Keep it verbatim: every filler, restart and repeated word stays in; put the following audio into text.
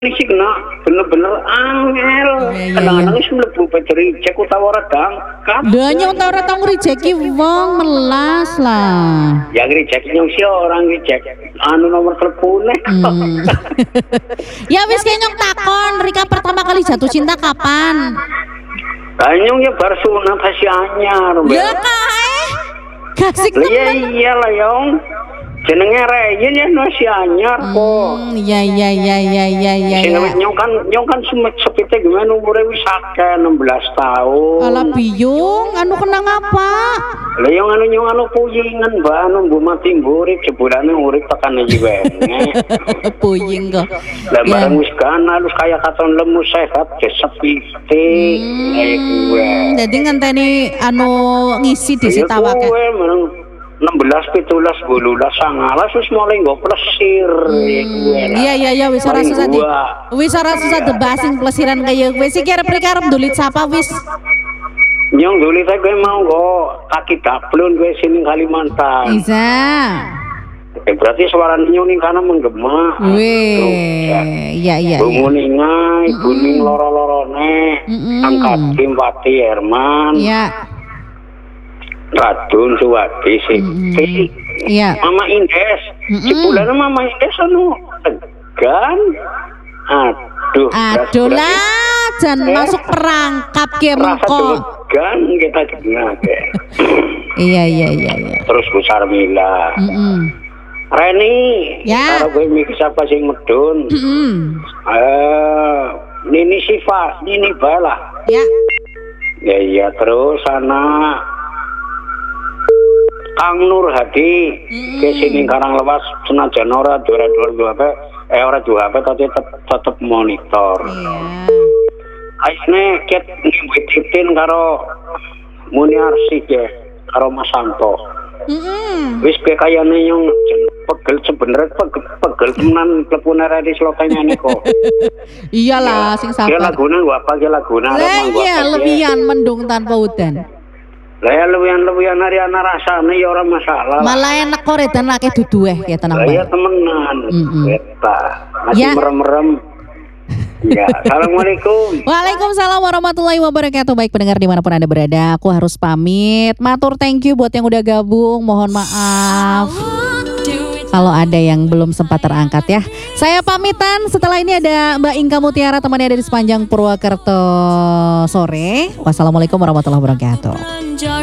Ini sih kena bener-bener angel. Kadang-kadang sih mlebu petri cek utawa redang. Doanya utawa redang rejeki wong melas lah. Ya rejeki nyong si orang rejek anu nomor telepone. Hmm. Ya wis kenyong takon, Rika pertama kali jatuh cinta kapan? Kanyong ya bar sunat hasi anyar. Ya kae. Kasih temen. Iya iya lah yong. Jenenge Reyen ya nasi anyar kok. Hmm, iya iya iya iya iya iya. Ya. Nyong kan nyong kan semet sepite gimana umure wis akeh enam belas tahun. Alah biyung, anu kenang apa? Lah yang anu nyong anu puyingan mbak anu mbu mati urip jebulane urip tekan iki wene. Puying kok. Lah bareng wis kan halus kaya katon lemu sehat sepite. Kayak gue. Jadi ngenteni anu ngisi disitawake. enam belas, tujuh belas, sepuluh belas, sangalas wis mulai nggo plesir. Iya iya iya wis ora susah di. Wis ora susah debasing plesiran kaya kowe sik arep arep ndulit sapa wis. Nyong ndulit kowe mau kok kaki daplun kowe sini Kalimantan. Bisa. Eh, berarti suara nyong ning kana menggema. Weh, iya iya. Bunguninga, ibuning loro-lorone, angkat Kim Pati Herman. Iya. Radun Suwati sih. Iya. Mama Indes. Sebulan Mama Indes anu tegan. Aduh. Aduh lah, jangan masuk perangkap ke mengko. Tegan kita dengar ke. Iya iya iya iya. Terus Bu Sarmila. Heeh. Reni. Ya. Karo kowe mikir sapa sing medun? Heeh. Eh, Nini Siva, Nini Bala. Ya. Ya iya terus anak Kang Nur Hadi ke sini Karang Lewas senajan ora dua dua apa eh ora dua apa tapi tetep tetep monitor. Iya. Aisne ket ngimpitin karo Muni Arsik ya karo Mas Santo. Heeh. Wis pe kayane yang pegel sebenarnya pegel, pegel tenan klepune Redi Slotanyane kok. Iyalah sing sabar. Ya lagune gua apa ya lagune Lah iya lebihan mendung tanpa udan. Lah ya lewian-lewian hari ana rasane ya ora masalah. Malah enak kok redan lake dudu eh ya tenang bae. Lah ya bae. temenan. Eta. Masih Ya. merem-merem. Ya, assalamualaikum. Waalaikumsalam warahmatullahi wabarakatuh. Baik pendengar dimanapun Anda berada, aku harus pamit. Matur thank you buat yang udah gabung. Mohon maaf kalau ada yang belum sempat terangkat ya. Saya pamitan. Setelah ini ada Mbak Inka Mutiara temannya dari sepanjang Purwokerto sore. Wassalamualaikum warahmatullahi wabarakatuh.